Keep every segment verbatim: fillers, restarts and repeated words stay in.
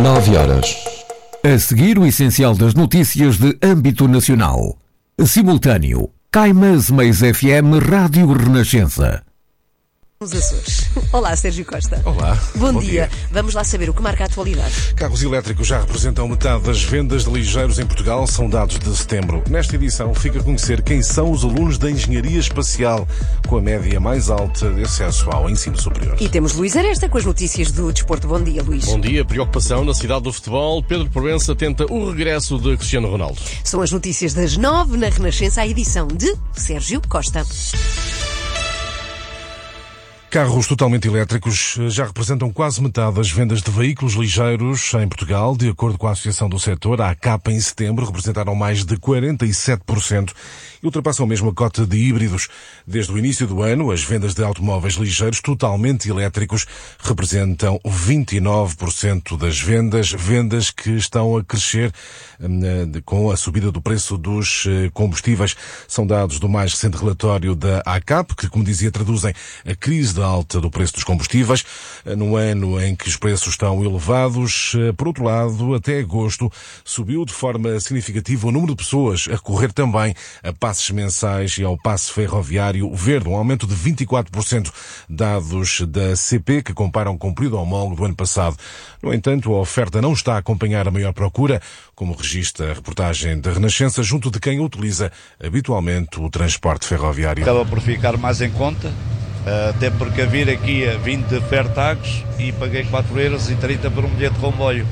nove horas. A seguir, o essencial das notícias de âmbito nacional. Simultâneo. Caimãs Meis F M Rádio Renascença. Os Açores. Olá, Sérgio Costa. Olá. Bom, bom dia. dia. Vamos lá saber o que marca a atualidade. Carros elétricos já representam metade das vendas de ligeiros em Portugal, são dados de setembro. Nesta edição fica a conhecer quem são os alunos da Engenharia Espacial, com a média mais alta de acesso ao ensino superior. E temos Luís Aresta com as notícias do desporto. Bom dia, Luís. Bom dia. Preocupação na cidade do futebol. Pedro Proença tenta o regresso de Cristiano Ronaldo. São as notícias das nove na Renascença, a edição de Sérgio Costa. Carros totalmente elétricos já representam quase metade das vendas de veículos ligeiros em Portugal. De acordo com a Associação do Setor, a ACAP em setembro representaram mais de quarenta e sete por cento e ultrapassam mesmo a cota de híbridos. Desde o início do ano, as vendas de automóveis ligeiros totalmente elétricos representam vinte e nove por cento das vendas, vendas que estão a crescer com a subida do preço dos combustíveis. São dados do mais recente relatório da ACAP, que, como dizia, traduzem a crise da alta do preço dos combustíveis, no ano em que os preços estão elevados. Por outro lado, até agosto, subiu de forma significativa o número de pessoas a recorrer também a passes mensais e ao passe ferroviário verde, um aumento de vinte e quatro por cento, dados da C P, que comparam com o período homólogo do ano passado. No entanto, a oferta não está a acompanhar a maior procura, como registra a reportagem da Renascença, junto de quem utiliza habitualmente o transporte ferroviário. Acaba por ficar mais em conta, até porque a vir aqui a vim de Fertagos e paguei quatro euros e trinta por um bilhete de comboio.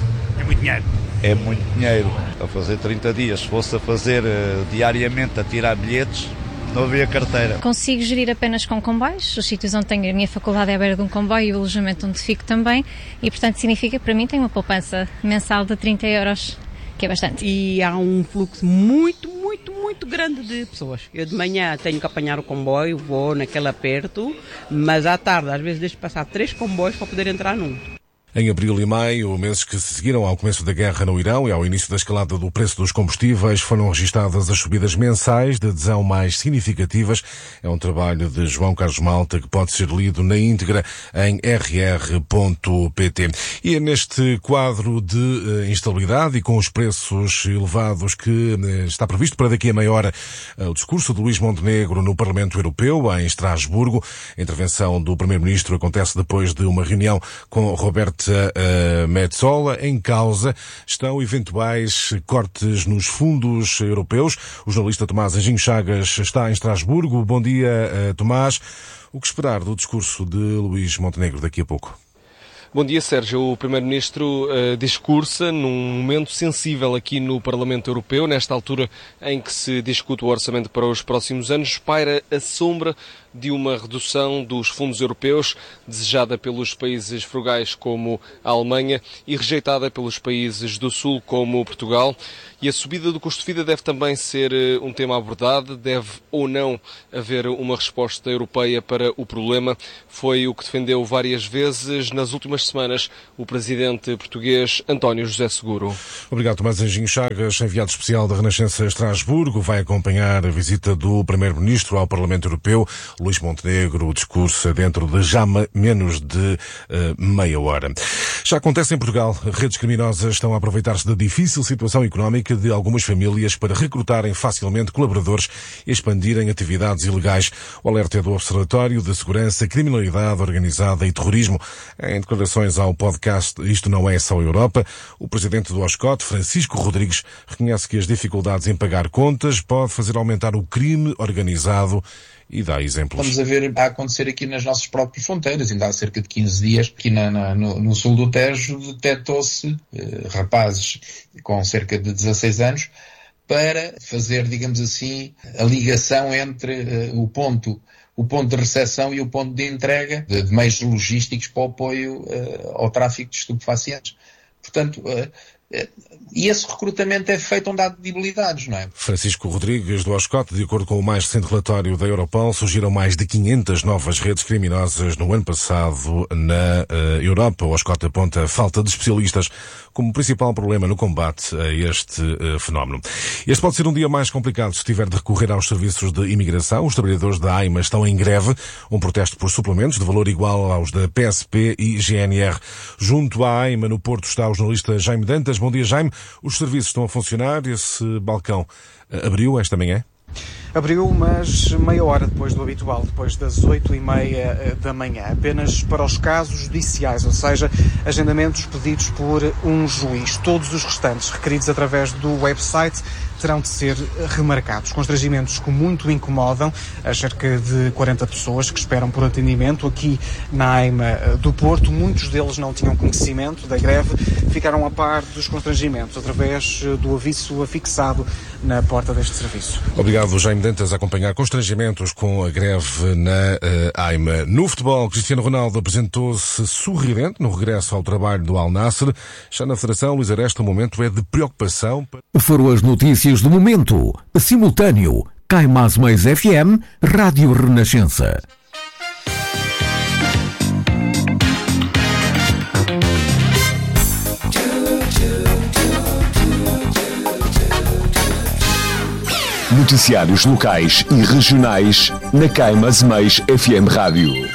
É muito dinheiro. É muito dinheiro. A fazer trinta dias, se fosse a fazer uh, diariamente, a tirar bilhetes, não havia carteira. Consigo gerir apenas com comboios. Os sítios onde tenho a minha faculdade é à beira de um comboio e o alojamento onde fico também. E, portanto, significa para mim tem uma poupança mensal de trinta euros, que é bastante. E há um fluxo muito, muito, muito grande de pessoas. Eu de manhã tenho que apanhar o comboio, vou naquele aperto, mas à tarde às vezes deixo passar três comboios para poder entrar num. Em abril e maio, meses que se seguiram ao começo da guerra no Irão e ao início da escalada do preço dos combustíveis, foram registadas as subidas mensais de adesão mais significativas. É um trabalho de João Carlos Malta que pode ser lido na íntegra em r r ponto p t. E é neste quadro de uh, instabilidade e com os preços elevados que uh, está previsto para daqui a meia hora uh, o discurso de Luís Montenegro no Parlamento Europeu, em Estrasburgo. A intervenção do Primeiro-Ministro acontece depois de uma reunião com Roberto Uh, Metsola. Em causa estão eventuais cortes nos fundos europeus. O jornalista Tomás Anjinho Chagas está em Estrasburgo. Bom dia, uh, Tomás. O que esperar do discurso de Luís Montenegro daqui a pouco? Bom dia, Sérgio. O Primeiro-Ministro uh, discursa num momento sensível aqui no Parlamento Europeu, nesta altura em que se discute o orçamento para os próximos anos, paira a sombra de uma redução dos fundos europeus desejada pelos países frugais como a Alemanha e rejeitada pelos países do Sul como Portugal. E a subida do custo de vida deve também ser um tema abordado. Deve ou não haver uma resposta europeia para o problema. Foi o que defendeu várias vezes nas últimas semanas o presidente português António José Seguro. Obrigado, Tomás Anjinho Chagas, enviado especial da Renascença a Estrasburgo. Vai acompanhar a visita do Primeiro-Ministro ao Parlamento Europeu, Luís Montenegro. O discurso dentro de já menos de uh, meia hora. Já acontece em Portugal. Redes criminosas estão a aproveitar-se da difícil situação económica de algumas famílias para recrutarem facilmente colaboradores e expandirem atividades ilegais. O alerta é do Observatório de Segurança, Criminalidade Organizada e Terrorismo. Em declarações ao podcast Isto Não É Só Europa, o presidente do OSCOT, Francisco Rodrigues, reconhece que as dificuldades em pagar contas pode fazer aumentar o crime organizado e dá exemplos. Vamos a ver a acontecer aqui nas nossas próprias fronteiras. Ainda há cerca de quinze dias, aqui na, na, no, no sul do Tejo, detectou-se eh, rapazes com cerca de dezasseis anos para fazer, digamos assim, a ligação entre eh, o ponto o ponto de recepção e o ponto de entrega de, de meios logísticos para o apoio uh, ao tráfico de estupefacientes. Portanto, uh, E esse recrutamento é feito onde há debilidades, não é? Francisco Rodrigues, do Oscote, de acordo com o mais recente relatório da Europol, surgiram mais de quinhentas novas redes criminosas no ano passado na uh, Europa. O Oscote aponta a falta de especialistas como principal problema no combate a este uh, fenómeno. Este pode ser um dia mais complicado se tiver de recorrer aos serviços de imigração. Os trabalhadores da AIMA estão em greve, um protesto por suplementos de valor igual aos da P S P e G N R. Junto à AIMA, no Porto, está o jornalista Jaime Dantas. Bom dia, Jaime. Os serviços estão a funcionar? Esse balcão abriu esta manhã? Abriu, mas meia hora depois do habitual, depois das oito e meia da manhã, apenas para os casos judiciais, ou seja, agendamentos pedidos por um juiz. Todos os restantes, requeridos através do website, terão de ser remarcados. Constrangimentos que muito incomodam a cerca de quarenta pessoas que esperam por atendimento aqui na AIMA do Porto. Muitos deles não tinham conhecimento da greve, ficaram a par dos constrangimentos através do aviso afixado na porta deste serviço. Obrigado, Jaime Dantas, a acompanhar constrangimentos com a greve na uh, AIMA. No futebol, Cristiano Ronaldo apresentou-se sorridente no regresso ao trabalho do Al Nassr. Já na Federação, Luís Aresta, o momento é de preocupação. Foram as notícias do momento. Simultâneo, Cai Mais Mais F M, Rádio Renascença. Noticiários locais e regionais na Cai Mais Mais F M Rádio.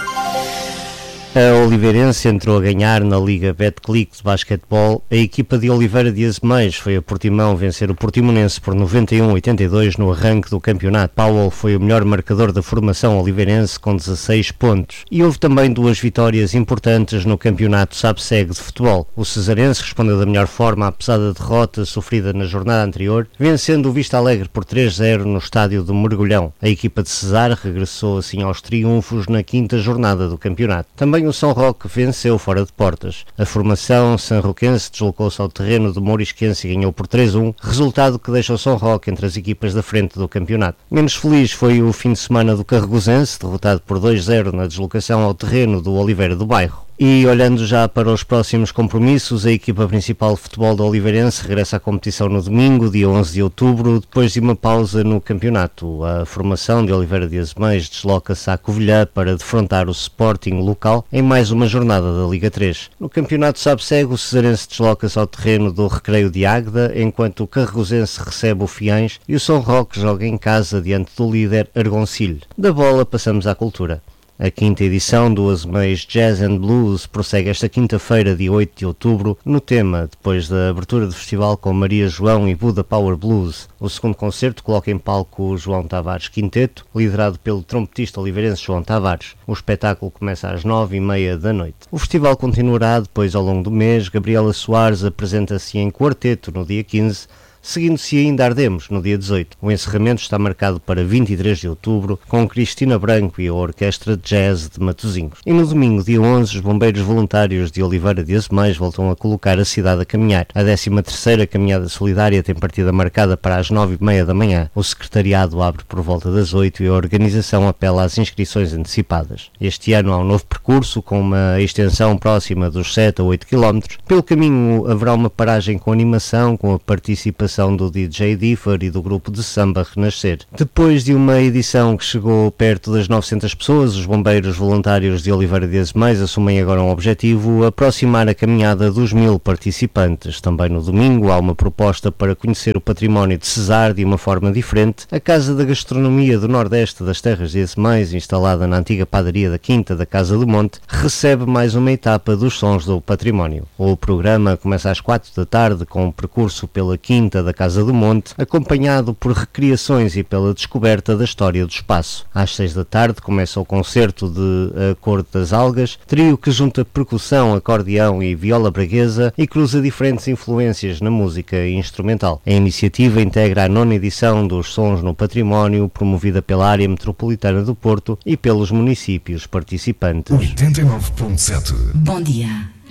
A Oliveirense entrou a ganhar na Liga Betclic de basquetebol. A equipa de Oliveira de Azeméis foi a Portimão vencer o Portimonense por noventa e um a oitenta e dois no arranque do campeonato. Powell foi o melhor marcador da formação oliveirense com dezasseis pontos. E houve também duas vitórias importantes no campeonato SABSEG de futebol. O Cesarense respondeu da melhor forma à pesada derrota sofrida na jornada anterior, vencendo o Vista Alegre por três a zero no estádio do Mergulhão. A equipa de Cesar regressou assim aos triunfos na quinta jornada do campeonato. Também o São Roque venceu fora de portas. A formação sanroquense deslocou-se ao terreno do Mourisquense e ganhou por três a um, resultado que deixa o São Roque entre as equipas da frente do campeonato. Menos feliz foi o fim de semana do Carregozense, derrotado por dois a zero na deslocação ao terreno do Oliveira do Bairro. E olhando já para os próximos compromissos, a equipa principal de futebol da Oliveirense regressa à competição no domingo, dia onze de outubro, depois de uma pausa no campeonato. A formação de Oliveira de Azeméis desloca-se à Covilhã para defrontar o Sporting local em mais uma jornada da Liga três. No campeonato SABSEG, o Cesarense desloca-se ao terreno do Recreio de Águeda, enquanto o Carregozense recebe o Fiães e o São Roque joga em casa diante do líder Argoncilho. Da bola passamos à cultura. A quinta edição do Azeméis Jazz and Blues prossegue esta quinta-feira, dia oito de outubro, no tema, depois da abertura do festival com Maria João e Buda Power Blues. O segundo concerto coloca em palco o João Tavares Quinteto, liderado pelo trompetista oliveirense João Tavares. O espetáculo começa às nove e meia da noite. O festival continuará depois ao longo do mês. Gabriela Soares apresenta-se em quarteto no dia quinze, seguindo-se ainda Ardemos no dia dezoito. O encerramento está marcado para vinte e três de outubro, com Cristina Branco e a Orquestra de Jazz de Matosinhos. E no domingo, dia onze, os bombeiros voluntários de Oliveira de Azeméis voltam a colocar a cidade a caminhar. A décima terceira caminhada solidária tem partida marcada para as nove e meia da manhã. O secretariado abre por volta das oito e a organização apela às inscrições antecipadas. Este ano há um novo percurso, com uma extensão próxima dos sete a oito quilómetros. Pelo caminho haverá uma paragem com animação, com a participação do D J Differ e do grupo de samba Renascer. Depois de uma edição que chegou perto das novecentas pessoas, os bombeiros voluntários de Oliveira de Azeméis assumem agora um objetivo: aproximar a caminhada dos mil participantes. Também no domingo há uma proposta para conhecer o património de Cesar de uma forma diferente. A Casa da Gastronomia do Nordeste das Terras de Azeméis, instalada na antiga padaria da Quinta da Casa do Monte, recebe mais uma etapa dos Sons do Património. O programa começa às quatro da tarde com um percurso pela Quinta da Casa do Monte, acompanhado por recriações e pela descoberta da história do espaço. Às seis da tarde começa o concerto de A Cor das Algas, trio que junta percussão, acordeão e viola braguesa e cruza diferentes influências na música instrumental. A iniciativa integra a nona edição dos Sons no Património, promovida pela área metropolitana do Porto e pelos municípios participantes. oitenta e nove ponto sete. Bom dia.